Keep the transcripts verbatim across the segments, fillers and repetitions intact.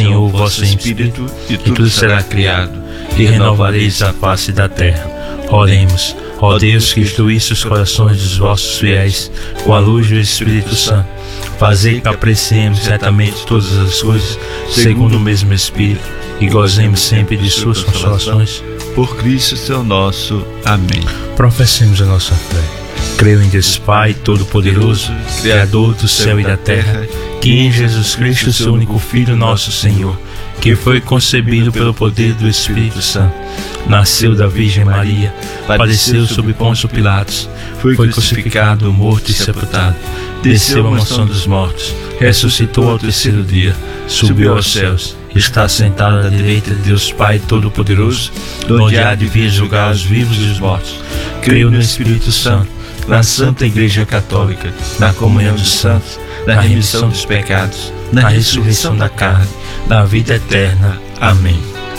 Senhor, o vosso Espírito, e tudo será criado, e renovareis a face da terra. Oremos. Ó Deus, que instruísse os corações dos vossos fiéis com a luz do Espírito Santo, fazei que apreciemos certamente todas as coisas segundo o mesmo Espírito e gozemos sempre de suas consolações. Por Cristo seu nosso. Amém. Professemos a nossa fé. Creio em Deus Pai Todo-Poderoso, Criador do céu e da terra, que em Jesus Cristo, seu único Filho, nosso Senhor, que foi concebido pelo poder do Espírito Santo, nasceu da Virgem Maria, padeceu sob Pôncio Pilatos, foi crucificado, morto e sepultado, desceu à mansão dos mortos, ressuscitou ao terceiro dia, subiu aos céus, está sentado à direita de Deus Pai Todo-Poderoso, onde há de vir julgar os vivos e os mortos. Creio no Espírito Santo, na Santa Igreja Católica, na comunhão dos santos, na remissão dos pecados, na ressurreição da carne, na vida eterna. Amém.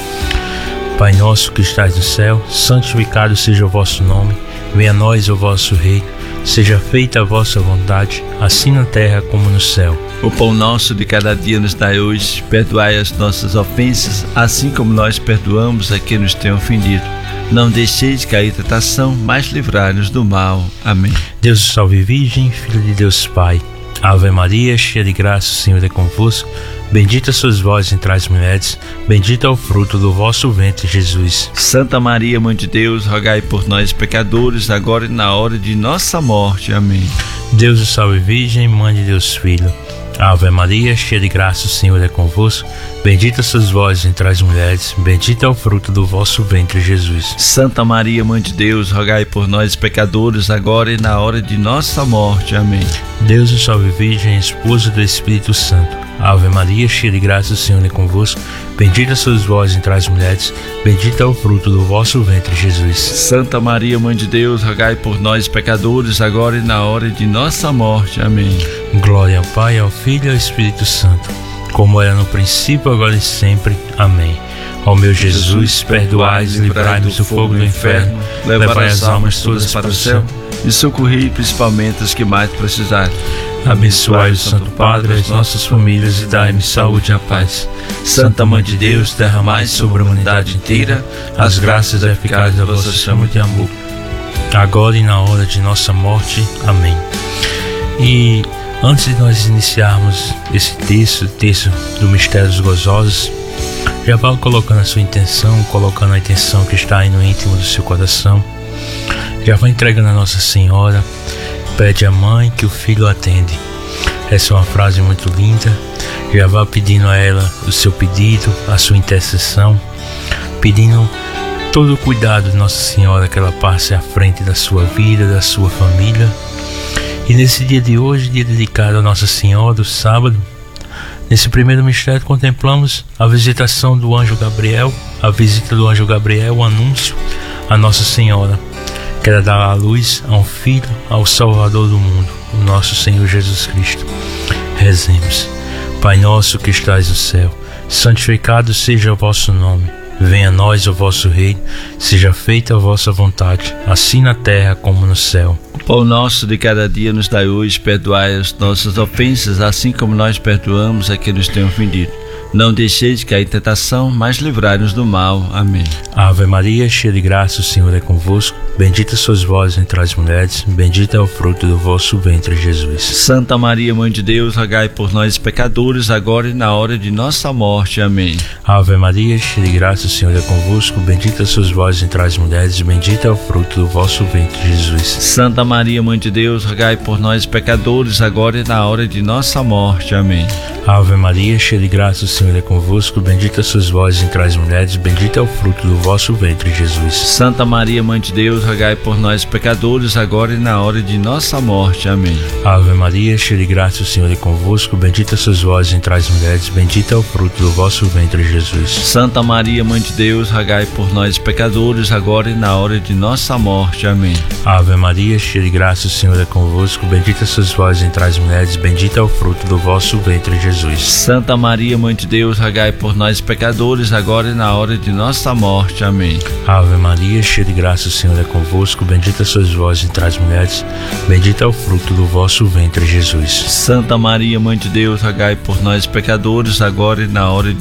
Pai nosso que estais no céu, santificado seja o vosso nome, venha a nós o vosso reino, seja feita a vossa vontade, assim na terra como no céu. O pão nosso de cada dia nos dai hoje, perdoai as nossas ofensas, assim como nós perdoamos a quem nos tem ofendido. Não deixeis cair em tentação, mas livrai-nos do mal. Amém. Deus o salve Virgem, Filha de Deus Pai. Ave Maria, cheia de graça, o Senhor é convosco. Bendita sois vós entre as mulheres, bendito é o fruto do vosso ventre, Jesus. Santa Maria, Mãe de Deus, rogai por nós, pecadores, agora e na hora de nossa morte. Amém. Deus o salve Virgem, Mãe de Deus Filho. Ave Maria, cheia de graça, o Senhor é convosco. Bendita sois vós entre as mulheres, bendito é o fruto do vosso ventre, Jesus. Santa Maria, Mãe de Deus, rogai por nós, pecadores, agora e na hora de nossa morte. Amém. Deus o salve Virgem, esposa do Espírito Santo. Ave Maria, cheia de graça, o Senhor é convosco. Bendita sois vós entre as mulheres, bendito é o fruto do vosso ventre, Jesus. Santa Maria, Mãe de Deus, rogai por nós, pecadores, agora e na hora de nossa morte. Amém. Glória ao Pai, ao Filho e ao Espírito Santo, como era no princípio, agora e sempre. Amém. Ó meu Jesus, perdoai e livrai-nos do fogo do inferno, levai as almas todas para o céu e socorrei principalmente as que mais precisarem. Abençoai o Santo Padre, as nossas famílias e dai-me saúde e a paz. Santa Mãe de Deus, derramai sobre a humanidade inteira as graças eficazes da vossa chama de amor, agora e na hora de nossa morte. Amém. E antes de nós iniciarmos esse texto, texto do Mistérios Gozosos, já vá colocando a sua intenção, colocando a intenção que está aí no íntimo do seu coração. Já vai entregando a Nossa Senhora. Pede à mãe que o filho atende. Essa é uma frase muito linda. Já vá pedindo a ela o seu pedido, a sua intercessão, pedindo todo o cuidado de Nossa Senhora, que ela passe à frente da sua vida, da sua família. E nesse dia de hoje, dia dedicado a Nossa Senhora, o sábado, nesse primeiro mistério contemplamos a visitação do anjo Gabriel, a visita do anjo Gabriel, o anúncio a Nossa Senhora, que ela dá a luz a um filho, ao Salvador do mundo, o nosso Senhor Jesus Cristo. Rezemos. Pai nosso que estais no céu, santificado seja o vosso nome. Venha a nós o vosso reino, seja feita a vossa vontade, assim na terra como no céu. O pão nosso de cada dia nos dai hoje, perdoai as nossas ofensas, assim como nós perdoamos a quem nos tem ofendido. Não deixeis cair em tentação, mas livrai-nos do mal. Amém. Ave Maria, cheia de graça, o Senhor é convosco. Bendita sois vós entre as mulheres, bendito é o fruto do vosso ventre, Jesus. Santa Maria, Mãe de Deus, rogai por nós, pecadores, agora e na hora de nossa morte. Amém. Ave Maria, cheia de graça, o Senhor é convosco. Bendita sois vós entre as mulheres, bendito é o fruto do vosso ventre, Jesus. Santa Maria, Mãe de Deus, rogai por nós, pecadores, agora e na hora de nossa morte. Amém. Ave Maria, cheia de graça, o Senhor é convosco. Bendita sois vós entre as mulheres, bendito é o fruto do vosso ventre, Jesus. Santa Maria, Mãe de Deus, rogai por nós, pecadores, agora e na hora de nossa morte. Amém. Ave Maria, cheia de graça, o Senhor é convosco. Bendita sois vós entre as mulheres, bendito é o fruto do vosso ventre, Jesus. Santa Maria, Mãe de Deus, rogai por nós, pecadores, agora e na hora de nossa morte. Amém. Ave Maria, cheia de graça, o Senhor é convosco. Bendita sois vós entre as mulheres, bendito é o fruto do vosso ventre, Jesus. Santa Maria, Mãe de Deus, rogai por nós, pecadores, agora e na hora de nossa morte. Amém. Ave Maria, cheia de graça, o Senhor é convosco. Bendita sois vós entre as mulheres, bendito é o fruto do vosso ventre, Jesus. Santa Maria, Mãe de Deus, rogai por nós, pecadores, agora e na hora de